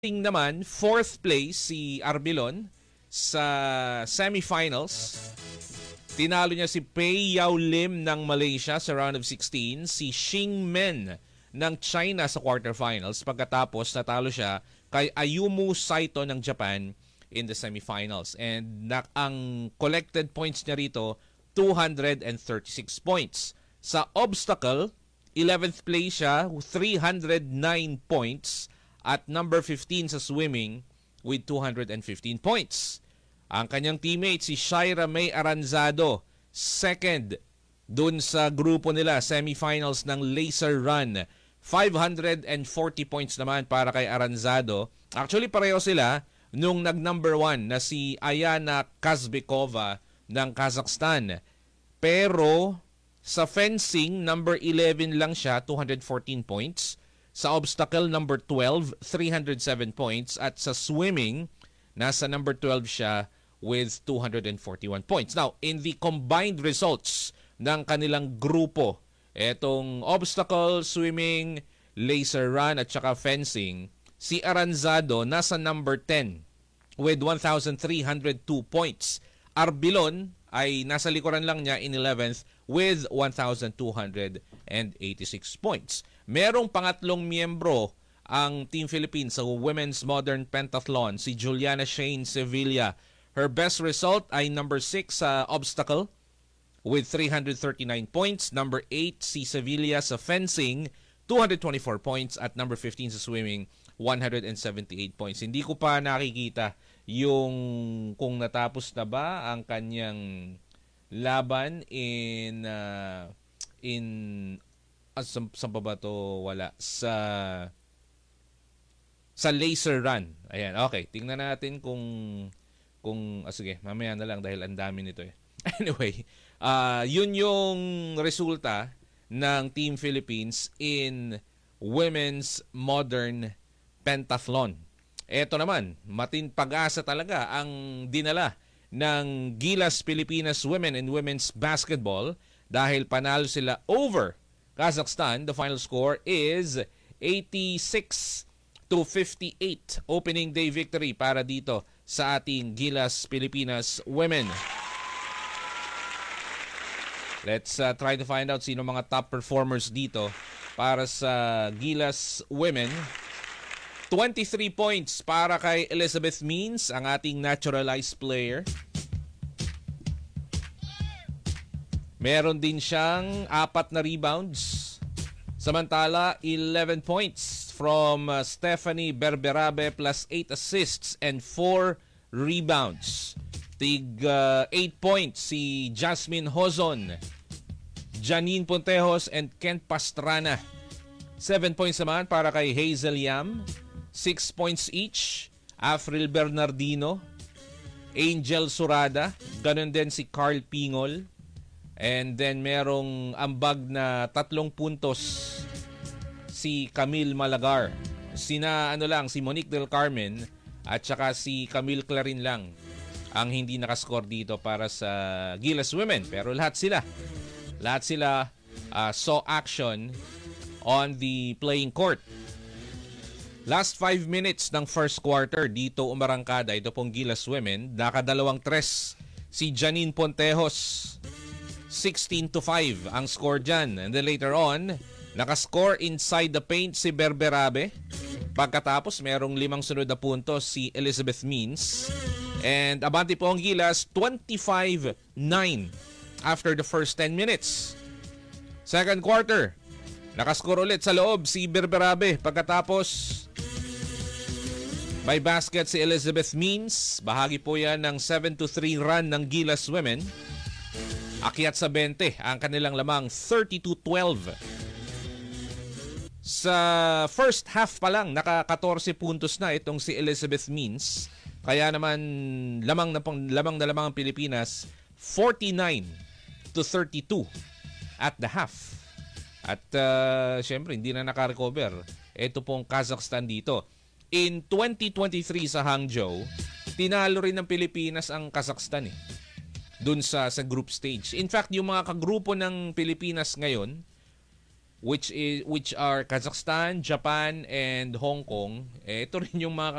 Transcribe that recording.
naman, fourth place si Arbilon sa semifinals. Tinalo niya si Pei Yao Lim ng Malaysia sa round of 16, si Xing Men ng China sa quarterfinals. Pagkatapos natalo siya kay Ayumu Saito ng Japan in the semifinals. And ang collected points niya rito, 236 points. Sa obstacle, 11th place siya, 309 points. At number 15 sa swimming with 215 points. Ang kanyang teammate si Shaira May Aranzado, second dun sa grupo nila, semifinals ng laser run. 540 points naman para kay Aranzado. Actually, pareho sila nung nag-number 1 na si Ayana Kazbekova ng Kazakhstan. Pero sa fencing, number 11 lang siya, 214 points. Sa obstacle, number 12, 307 points. At sa swimming, nasa number 12 siya with 241 points. Now, in the combined results ng kanilang grupo, etong obstacle, swimming, laser run, at saka fencing, si Aranzado nasa number 10 with 1,302 points. Arbilon ay nasa likuran lang niya in 11th with 1,286 points. Merong pangatlong miyembro ang Team Philippines sa Women's Modern Pentathlon, si Juliana Shane Sevilla. Her best result ay number 6 sa obstacle with 339 points. Number 8 si Sevilla sa fencing, 224 points. At number 15 sa swimming, 178 points. Hindi ko pa nakikita yung kung natapos na ba ang kanyang laban saan pa ba to? Wala. Sa laser run. Ayan, okay. Tingnan natin kung sige, mamaya na lang dahil ang dami nito eh. Anyway, yun yung resulta ng Team Philippines in Women's Modern Pentathlon. Ito naman, pag-asa talaga ang dinala ng Gilas Pilipinas Women and Women's Basketball dahil panalo sila over Kazakhstan. The final score is 86-58. Opening day victory para dito sa ating Gilas Pilipinas Women. Let's try to find out sino mga top performers dito para sa Gilas Women. 23 points para kay Elizabeth Means, ang ating naturalized player. Meron din siyang 4 na rebounds. Samantala, 11 points from Stephanie Berberabe plus 8 assists and 4 rebounds. 8 points si Jasmine Hozon, Janine Pontejos and Kent Pastrana. 7 points naman para kay Hazel Yam. 6 points each, Afril Bernardino, Angel Surada, ganun din si Carl Pingol. And then merong ambag na 3 puntos si Camille Malagar. Si Monique Del Carmen at saka si Camille Clarin lang ang hindi nakascore dito para sa Gilas Women. Pero lahat sila saw action on the playing court. Last 5 minutes ng first quarter dito umarangkada ito pong Gilas Women. Nakadalawang tres si Janine Pontejos. 16-5 ang score dyan. And then later on, nakascore inside the paint si Berberabe. Pagkatapos, merong 5 sunod na puntos si Elizabeth Means. And abante po ang Gilas, 25-9 after the first 10 minutes. Second quarter, nakascore ulit sa loob si Berberabe. Pagkatapos, may basket si Elizabeth Means. Bahagi po yan ng 7-3 run ng Gilas Women. Akyat sa 20 ang kanilang lamang, 32-12. Sa first half pa lang, naka-14 puntos na itong si Elizabeth Means. Kaya naman lamang na lamang ang Pilipinas, 49-32 at the half. At syempre, hindi na naka-recover. Ito pong Kazakhstan dito. In 2023 sa Hangzhou, tinalo rin ng Pilipinas ang Kazakhstan dun sa group stage. In fact, yung mga kagrupo ng Pilipinas ngayon, which are Kazakhstan, Japan, and Hong Kong. Ito rin yung mga